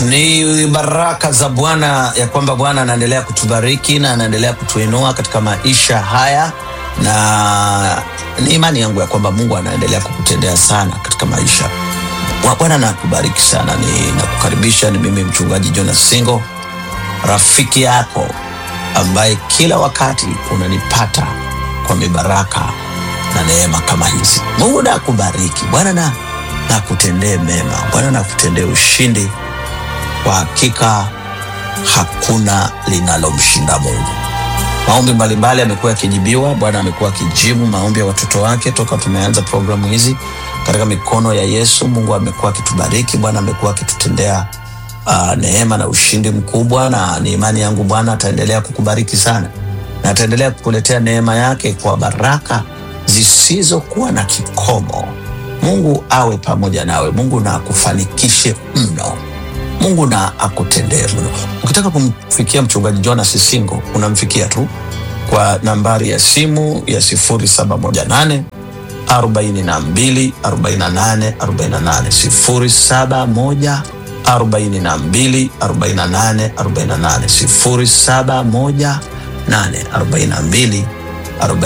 Ni baraka za Bwana ya kwamba Bwana anaendelea kutubariki na anaendelea kutuinua katika maisha haya, na ni imani yangu ya kwamba Mungu anaendelea kukutendea sana katika maisha. Bwana anakubariki sana. Ninakukaribisha, ni mimi mchungaji Jonas Singo, rafiki yako ambaye kila wakati unanipata kwa mibaraka na neema kama hizi. Mungu na kubariki. Bwana na kutendee mema. Bwana na kutendee ushindi. Kwa hakika hakuna linalomshinda Mungu. Maombi mbalimbali yamekuwa yakijibiwa. Bwana amekuwa akijibu maombi ya watoto wake toka tumeanza programu hizi katika mikono ya Yesu. Mungu amekuwa akitubariki. Bwana amekuwa akitutendea neema na ushindi mkubwa, na ni imani yangu Bwana ataendelea kukubariki sana na ataendelea kukuletea neema yake kwa baraka zisizokuwa na kikomo. Mungu awe pamoja nawe. Mungu na akufanikishe mno. Mungu na akutendee mno. Ukitaka kumfikia mchungaji Jonas Singo, unamfikia tu kwa nambari ya simu ya 0718 42 48 48, 0718 42 48 48, 0718 42 48.